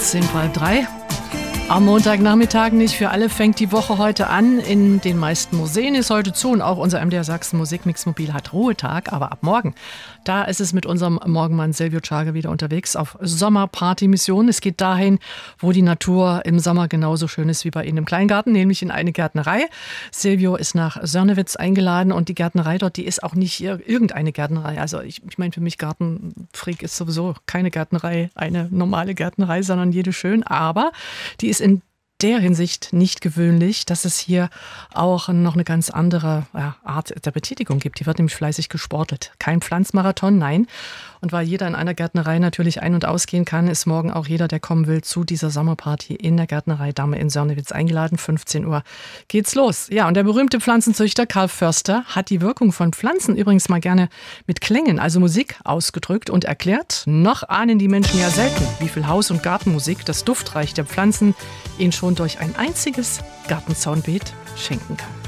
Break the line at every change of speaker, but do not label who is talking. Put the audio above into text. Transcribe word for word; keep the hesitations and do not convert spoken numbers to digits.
zehn vor halb drei. Am Montagnachmittag nicht für alle fängt die Woche heute an. In den meisten Museen ist heute zu und auch unser M D R Sachsen Musikmixmobil hat Ruhetag. Aber ab morgen, da ist es mit unserem Morgenmann Silvio Czarge wieder unterwegs auf Sommerparty-Mission. Es geht dahin, wo die Natur im Sommer genauso schön ist wie bei Ihnen im Kleingarten, nämlich in eine Gärtnerei. Silvio ist nach Sörnewitz eingeladen und die Gärtnerei dort, die ist auch nicht irgendeine Gärtnerei. Also ich, ich meine, für mich Gartenfreak ist sowieso keine Gärtnerei, eine normale Gärtnerei, sondern jede schön. Aber die ist in der Hinsicht nicht gewöhnlich, dass es hier auch noch eine ganz andere ja, Art der Betätigung gibt. Hier wird nämlich fleißig gesportelt. Kein Pflanzmarathon, nein. Und weil jeder in einer Gärtnerei natürlich ein- und ausgehen kann, ist morgen auch jeder, der kommen will, zu dieser Sommerparty in der Gärtnerei Damme in Sörnewitz eingeladen. fünfzehn Uhr geht's los. Ja, und der berühmte Pflanzenzüchter Karl Förster hat die Wirkung von Pflanzen übrigens mal gerne mit Klängen, also Musik, ausgedrückt und erklärt, noch ahnen die Menschen ja selten, wie viel Haus- und Gartenmusik das Duftreich der Pflanzen ihnen schon durch ein einziges Gartenzaunbeet schenken kann.